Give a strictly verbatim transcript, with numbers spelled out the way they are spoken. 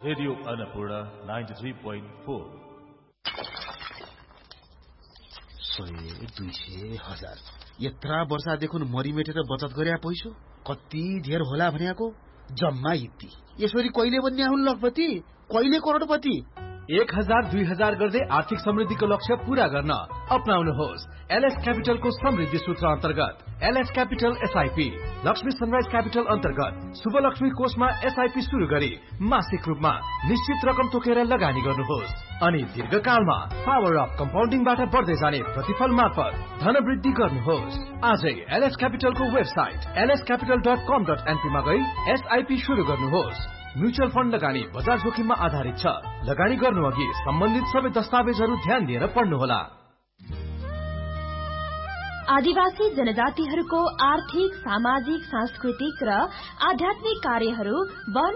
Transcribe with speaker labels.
Speaker 1: Radio Annapurna ninety three point four
Speaker 2: सय दुई सय हजार यत्रा वर्षादेखि मरिमेटेर बचत गरे पैसो कति धेर होला भनेको जम्मा इति यसरी कहिले बन्ने हुन् लखपति कहिले करोडपति
Speaker 3: एक हजार दुई हजार गर्दै आर्थिक समृद्धिको लक्ष्य पूरा गर्न अपनाउनुहोस् एलएस क्यापिटलको समृद्धि सूत्र अन्तर्गत LS capital SIP Lakshmi sunrise capital अन्तर्गत शुभ लक्ष्मी कोषमा एसआईपी शुरू गरी मासिक रूपमा निश्चित रकम तोकेर लगानी गर्नुहोस् अनि दीर्घकालमा पावर अफ कम्पाउन्डिङबाट बढ्दै जाने प्रतिफल मार्फत धन वृद्धि गर्नुहोस्। आजै LS क्यापिटलको website LS capital dot कम डट एनपीमा गई एसआईपी शुरू गर्नुहोस्। म्युचुअल फण्ड लगानी बजार जोखिममा आधारित छ। लगानी गर्नु अघि सम्बन्धित सबै दस्तावेजहरू ध्यान दिएर पढ्नुहोला।
Speaker 4: आदिवासी जनजातिहरूको आर्थिक, सामाजिक, सांस्कृतिक र आध्यात्मिक कार्यहरू वन